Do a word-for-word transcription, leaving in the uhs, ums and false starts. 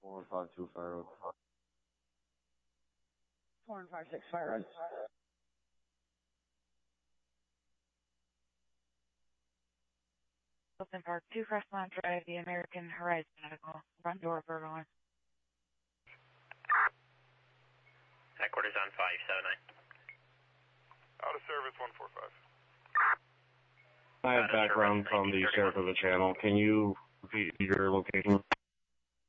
four one five two Fire Road. four one five six Fire Road. Open Park, two Crestmont Drive, the American Horizon Medical. Front door, Burger Line. Headquarters on five seven nine. Out of service one four five. I have background from the sheriff of the channel. Can you repeat your location?